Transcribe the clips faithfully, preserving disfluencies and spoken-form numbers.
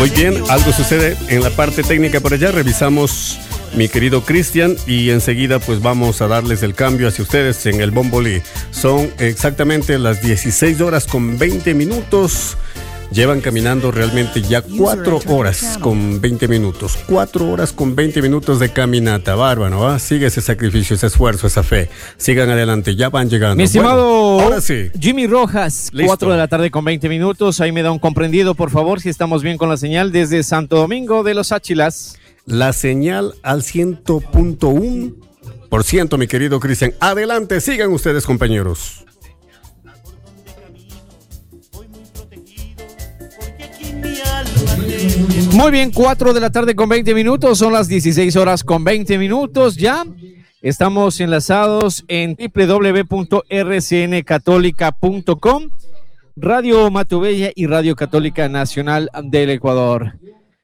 Muy bien, algo sucede en la parte técnica por allá. Revisamos, mi querido Cristian, y enseguida pues vamos a darles el cambio hacia ustedes en el Bombolí. Son exactamente las dieciséis horas con veinte minutos. Llevan caminando realmente ya cuatro horas con veinte minutos. Cuatro horas con veinte minutos de caminata. Bárbaro, ¿ah? Sigue ese sacrificio, ese esfuerzo, esa fe. Sigan adelante, ya van llegando. Mi estimado bueno, ahora sí. Jimmy Rojas, Listo. cuatro de la tarde con veinte minutos. Ahí me da un comprendido, por favor, si estamos bien con la señal desde Santo Domingo de los Áchilas. La señal al cien punto uno por ciento, mi querido Cristian. Adelante, sigan ustedes, compañeros. Muy bien, cuatro de la tarde con veinte minutos, son las dieciséis horas con veinte minutos ya. Estamos enlazados en doble u doble u doble u punto r c n católica punto com, Radio Matubella y Radio Católica Nacional del Ecuador.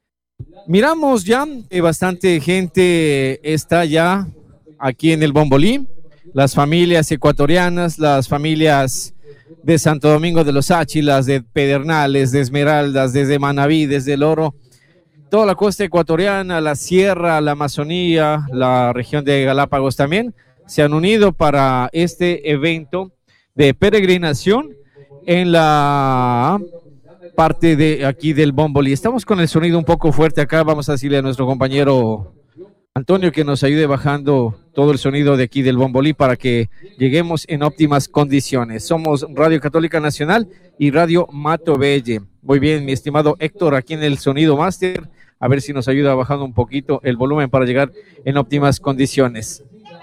Miramos ya que bastante gente está ya aquí en el Bombolí, las familias ecuatorianas, las familias de Santo Domingo de los Áchilas, de Pedernales, de Esmeraldas, desde Manabí, desde El Oro, toda la costa ecuatoriana, la sierra, la Amazonía, la región de Galápagos también, se han unido para este evento de peregrinación en la parte de aquí del Bombolí. Estamos con el sonido un poco fuerte acá, vamos a decirle a nuestro compañero Antonio que nos ayude bajando todo el sonido de aquí del Bombolí para que lleguemos en óptimas condiciones. Somos Radio Católica Nacional y Radio Matubella. Muy bien, mi estimado Héctor, aquí en el Sonido Máster, a ver si nos ayuda bajando un poquito el volumen para llegar en óptimas condiciones.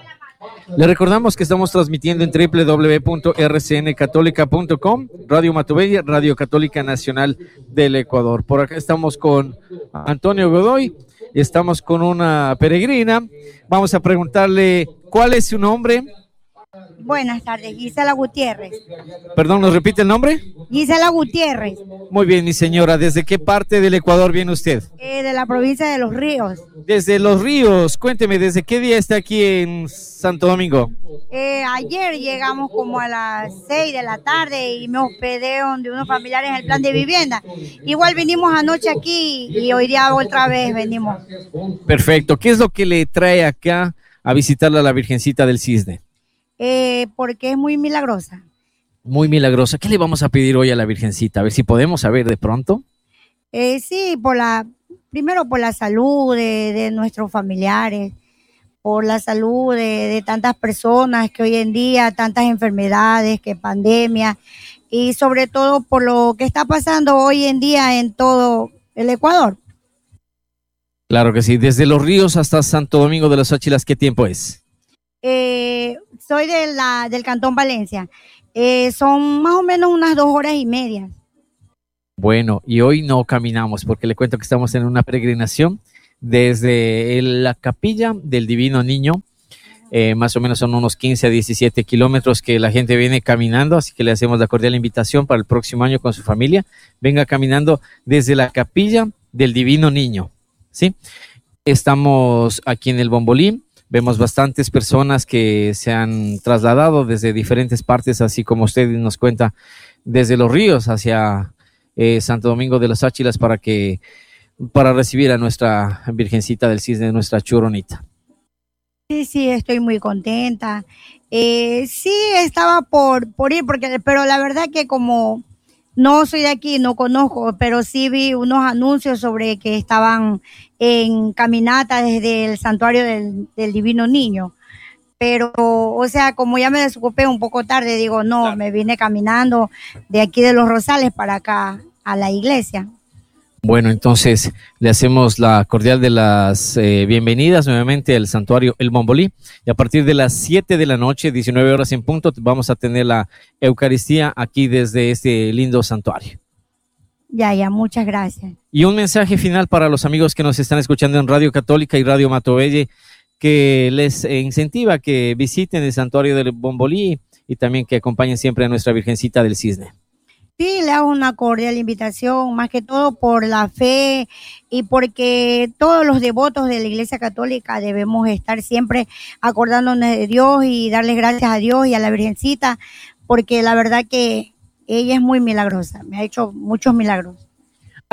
Le recordamos que estamos transmitiendo en doble u doble u doble u punto r c n católica punto com, Radio Matubella, Radio Católica Nacional del Ecuador. Por acá estamos con Antonio Godoy, estamos con una peregrina. Vamos a preguntarle cuál es su nombre. Buenas tardes, Gisela Gutiérrez. Perdón, ¿nos repite el nombre? Gisela Gutiérrez. Muy bien, mi señora. ¿Desde qué parte del Ecuador viene usted? Eh, de la provincia de Los Ríos. Desde Los Ríos. Cuénteme, ¿desde qué día está aquí en Santo Domingo? Eh, ayer llegamos como a las seis de la tarde y me hospedé donde unos familiares en el plan de vivienda. Igual vinimos anoche aquí y hoy día otra vez venimos. Perfecto. ¿Qué es lo que le trae acá a visitarla a la Virgencita del Cisne? Eh, porque es muy milagrosa. Muy milagrosa. ¿Qué le vamos a pedir hoy a la Virgencita? A ver si podemos saber de pronto. Eh, sí, por la, primero por la salud de, de nuestros familiares, por la salud de, de tantas personas que hoy en día, tantas enfermedades, que pandemia, y sobre todo por lo que está pasando hoy en día en todo el Ecuador. Claro que sí. Desde Los Ríos hasta Santo Domingo de los Áchilas, ¿qué tiempo es? Eh, soy de la, del Cantón Valencia. Eh, son más o menos unas dos horas y media. Bueno, y hoy no caminamos porque le cuento que estamos en una peregrinación desde el, la capilla del Divino Niño. Eh, más o menos son unos quince a diecisiete kilómetros que la gente viene caminando, así que le hacemos la cordial invitación para el próximo año con su familia. Venga caminando desde la capilla del Divino Niño, ¿sí? Estamos aquí en el Bombolí. Vemos bastantes personas que se han trasladado desde diferentes partes, así como usted nos cuenta, desde Los Ríos hacia eh, Santo Domingo de los Áchilas para que para recibir a nuestra Virgencita del Cisne, nuestra Churonita. Sí, sí, estoy muy contenta. Eh, sí, estaba por, por ir, porque, pero la verdad que como no soy de aquí, no conozco, pero sí vi unos anuncios sobre que estaban en caminata desde el santuario del, del Divino Niño. Pero, o sea, como ya me desocupé un poco tarde, digo, no, claro, me vine caminando de aquí de Los Rosales para acá a la iglesia. Bueno, entonces le hacemos la cordial de las eh, bienvenidas nuevamente al santuario El Bombolí, y a partir de las siete de la noche, diecinueve horas en punto, vamos a tener la Eucaristía aquí desde este lindo santuario. Ya, ya, muchas gracias. Y un mensaje final para los amigos que nos están escuchando en Radio Católica y Radio Matubella, que les incentiva que visiten el santuario del Bombolí y también que acompañen siempre a nuestra Virgencita del Cisne. Sí, le hago una cordial invitación, más que todo por la fe y porque todos los devotos de la Iglesia Católica debemos estar siempre acordándonos de Dios y darles gracias a Dios y a la Virgencita, porque la verdad que ella es muy milagrosa, me ha hecho muchos milagros.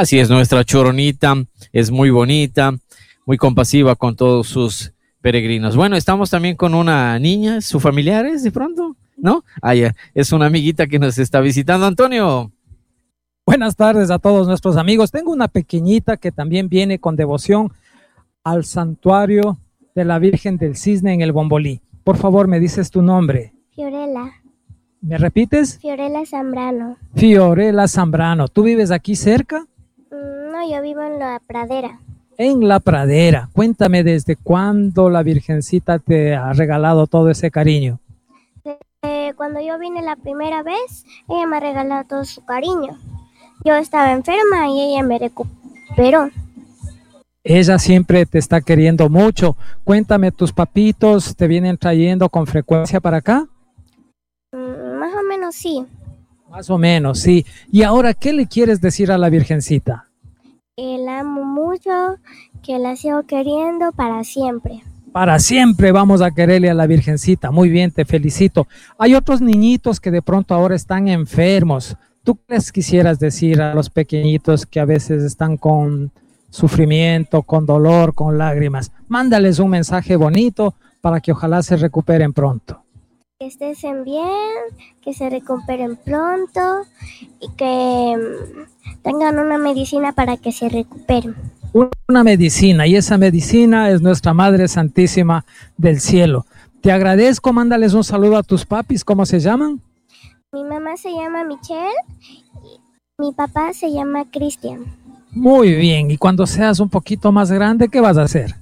Así es, nuestra Choronita es muy bonita, muy compasiva con todos sus peregrinos. Bueno, estamos también con una niña, sus familiares de pronto, ¿no? Ah, ya, es una amiguita que nos está visitando. Antonio. Buenas tardes a todos nuestros amigos. Tengo una pequeñita que también viene con devoción al santuario de la Virgen del Cisne en el Bombolí. Por favor, me dices tu nombre. Fiorella. ¿Me repites? Fiorella Zambrano. Fiorella Zambrano. ¿Tú vives aquí cerca? No, yo vivo en la pradera. En la pradera. Cuéntame desde cuándo la Virgencita te ha regalado todo ese cariño. Eh, cuando yo vine la primera vez, ella me ha regalado todo su cariño. Yo estaba enferma y ella me recuperó. Ella siempre te está queriendo mucho. Cuéntame, ¿tus papitos te vienen trayendo con frecuencia para acá? Mm, más o menos sí. Más o menos, sí. ¿Y ahora qué le quieres decir a la Virgencita? Que la amo mucho, que la sigo queriendo para siempre. Para siempre vamos a quererle a la Virgencita. Muy bien, te felicito. Hay otros niñitos que de pronto ahora están enfermos. ¿Tú qué les quisieras decir a los pequeñitos que a veces están con sufrimiento, con dolor, con lágrimas? Mándales un mensaje bonito para que ojalá se recuperen pronto. Que estén bien, que se recuperen pronto y que tengan una medicina para que se recuperen. Una medicina, y esa medicina es nuestra Madre Santísima del Cielo. Te agradezco, mándales un saludo a tus papis. ¿Cómo se llaman? Mi mamá se llama Michelle y mi papá se llama Cristian. Muy bien, y cuando seas un poquito más grande, ¿qué vas a hacer?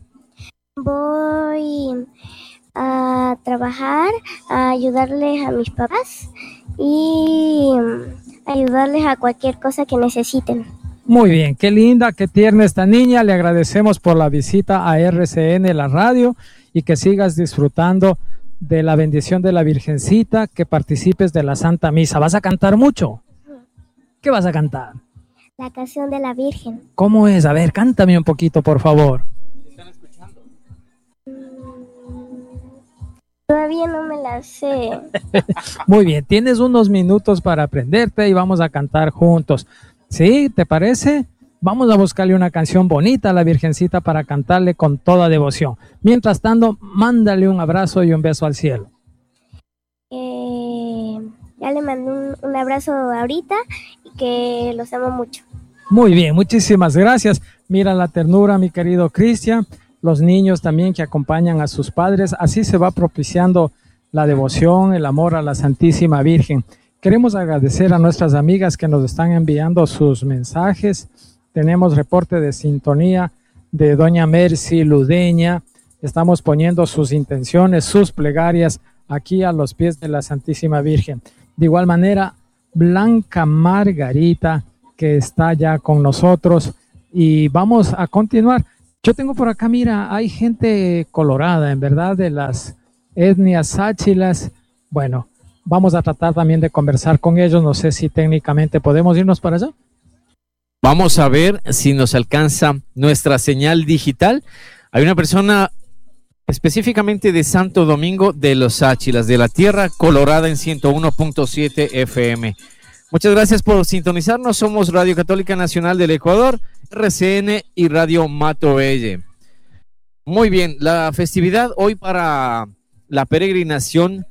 Voy a trabajar, a ayudarles a mis papás y ayudarles a cualquier cosa que necesiten. Muy bien, qué linda, qué tierna esta niña. Le agradecemos por la visita a R C N, la radio, y que sigas disfrutando de la bendición de la Virgencita, que participes de la Santa Misa. ¿Vas a cantar mucho? ¿Qué vas a cantar? La canción de la Virgen. ¿Cómo es? A ver, cántame un poquito, por favor. ¿Están escuchando? Todavía no me la sé. Muy bien, tienes unos minutos para aprenderte y vamos a cantar juntos. ¿Sí? ¿Te parece? Vamos a buscarle una canción bonita a la Virgencita para cantarle con toda devoción. Mientras tanto, mándale un abrazo y un beso al cielo. Eh, ya le mandé un, un abrazo ahorita y que los amo mucho. Muy bien, muchísimas gracias. Mira la ternura, mi querido Cristian. Los niños también que acompañan a sus padres. Así se va propiciando la devoción, el amor a la Santísima Virgen. Queremos agradecer a nuestras amigas que nos están enviando sus mensajes. Tenemos reporte de sintonía de doña Mercy Ludeña. Estamos poniendo sus intenciones, sus plegarias aquí a los pies de la Santísima Virgen. De igual manera, Blanca Margarita, que está ya con nosotros. Y vamos a continuar. Yo tengo por acá, mira, hay gente colorada, en verdad, de las etnias sáchilas. Bueno, vamos a tratar también de conversar con ellos. No sé si técnicamente podemos irnos para allá. Vamos a ver si nos alcanza nuestra señal digital. Hay una persona específicamente de Santo Domingo de los Áchilas, de la Tierra Colorada en ciento uno punto siete F M. Muchas gracias por sintonizarnos. Somos Radio Católica Nacional del Ecuador, R C N y Radio Matovelle. Muy bien, la festividad hoy para la peregrinación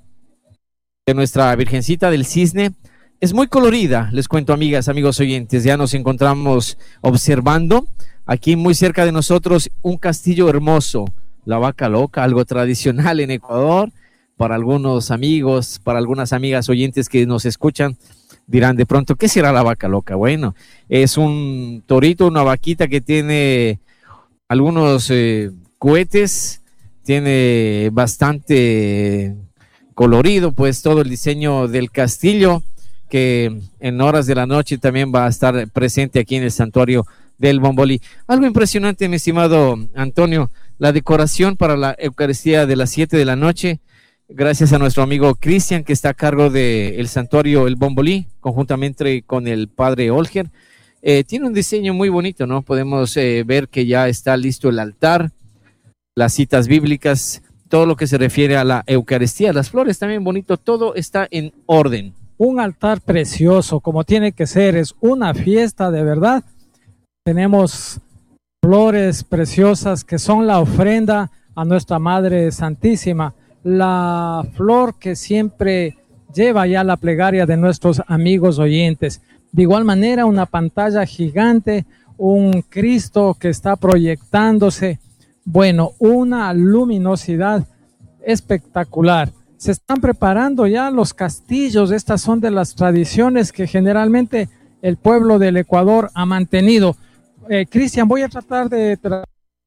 de nuestra Virgencita del Cisne es muy colorida, les cuento, amigas, amigos oyentes. Ya nos encontramos observando aquí muy cerca de nosotros un castillo hermoso, la Vaca Loca, algo tradicional en Ecuador. Para algunos amigos, para algunas amigas oyentes que nos escuchan, dirán de pronto, ¿qué será la Vaca Loca? Bueno, es un torito, una vaquita que tiene algunos eh, cohetes, tiene bastante colorido, pues todo el diseño del castillo, que en horas de la noche también va a estar presente aquí en el santuario del Bombolí. Algo impresionante, mi estimado Antonio, la decoración para la Eucaristía de las siete de la noche, gracias a nuestro amigo Cristian, que está a cargo del santuario El Bombolí, conjuntamente con el padre Olger. Eh, tiene un diseño muy bonito, ¿no? Podemos eh, ver que ya está listo el altar, las citas bíblicas, todo lo que se refiere a la Eucaristía, las flores también bonito, todo está en orden. Un altar precioso, como tiene que ser, es una fiesta de verdad. tenemos flores preciosas que son la ofrenda a nuestra Madre Santísima, la flor que siempre lleva ya la plegaria de nuestros amigos oyentes. De igual manera, una pantalla gigante, un Cristo que está proyectándose, bueno, una luminosidad espectacular. Se están preparando ya los castillos. Estas son de las tradiciones que generalmente el pueblo del Ecuador ha mantenido. Eh, Cristian, voy a tratar de... Tra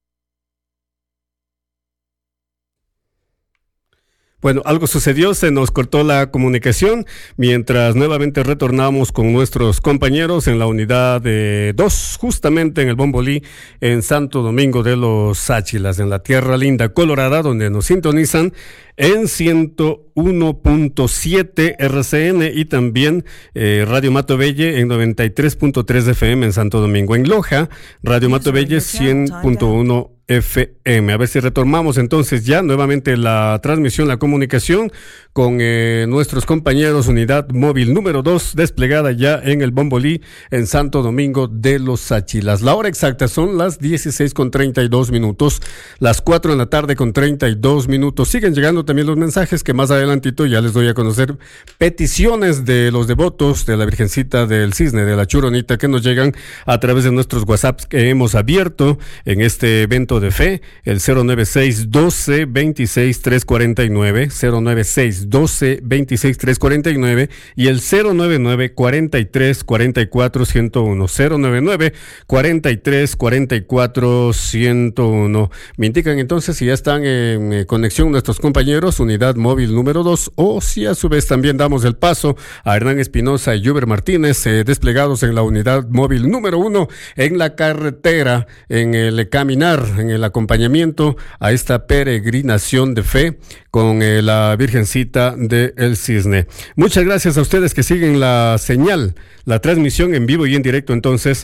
Bueno, algo sucedió, se nos cortó la comunicación mientras nuevamente retornamos con nuestros compañeros en la unidad de dos, justamente en el Bombolí, en Santo Domingo de los Áchilas, en la Tierra Linda Colorada, donde nos sintonizan en ciento uno punto siete R C N y también eh, Radio Mato Belle en noventa y tres punto tres F M en Santo Domingo. En Loja, Radio Mato Belle cien punto uno F M. A ver si retomamos entonces ya nuevamente la transmisión, la comunicación con eh, nuestros compañeros, unidad móvil número dos, desplegada ya en el Bombolí, en Santo Domingo de los Áchilas. La hora exacta son las dieciséis con treinta y dos minutos, las cuatro de la tarde con treinta y dos minutos. Siguen llegando también los mensajes que más adelantito ya les doy a conocer, peticiones de los devotos de la Virgencita del Cisne, de la Churonita, que nos llegan a través de nuestros WhatsApps que hemos abierto en este evento de fe, el cero nueve seis doce veintiséis trescientos cuarenta y nueve, cero nueve seis doce veintiséis trescientos cuarenta y nueve y el cero nueve nueve cuarenta y tres cuarenta y cuatro ciento uno, cero nueve nueve cuarenta y tres cuarenta y cuatro ciento uno. Me indican entonces si ya están en conexión nuestros compañeros, unidad móvil número dos, o si a su vez también damos el paso a Hernán Espinosa y Juber Martínez, eh, desplegados en la unidad móvil número uno, en la carretera, en el caminar, en el acompañamiento a esta peregrinación de fe con eh, la Virgencita del Cisne. Muchas gracias a ustedes que siguen la señal, la transmisión en vivo y en directo entonces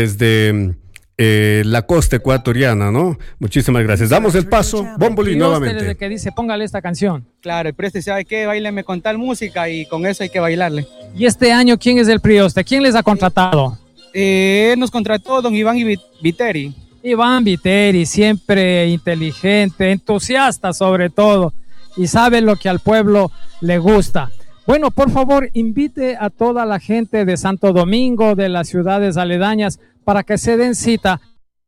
desde eh, la costa ecuatoriana, ¿no? Muchísimas gracias. Damos el paso, Bombolí nuevamente. Desde que dice, póngale esta canción. Claro, pero este sabe que baileme con tal música y con eso hay que bailarle. Y este año, ¿quién es el prioste? ¿Quién les ha contratado? Eh, nos contrató don Iván Viteri. Iván Viteri, siempre inteligente, entusiasta sobre todo, y sabe lo que al pueblo le gusta. Bueno, por favor, invite a toda la gente de Santo Domingo, de las ciudades aledañas, para que se den cita.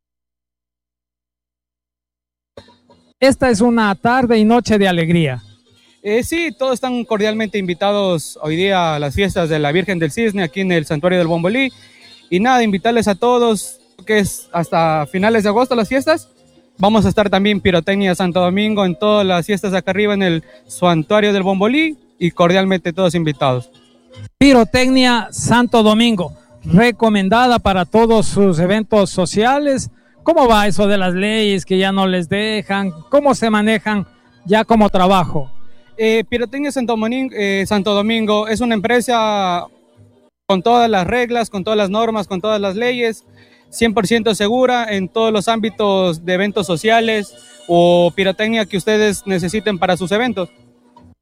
Esta es una tarde y noche de alegría. Eh, sí, todos están cordialmente invitados hoy día a las fiestas de la Virgen del Cisne aquí en el Santuario del Bombolí. Y nada, invitarles a todos, que es hasta finales de agosto las fiestas. Vamos a estar también Pirotecnia Santo Domingo en todas las fiestas acá arriba en el Santuario del Bombolí y cordialmente todos invitados. Pirotecnia Santo Domingo, recomendada para todos sus eventos sociales. ¿Cómo va eso de las leyes que ya no les dejan? ¿Cómo se manejan ya como trabajo? Eh, Pirotecnia Santo Domingo, eh, Santo Domingo es una empresa con todas las reglas, con todas las normas, con todas las leyes, cien por ciento segura en todos los ámbitos de eventos sociales o pirotecnia que ustedes necesiten para sus eventos.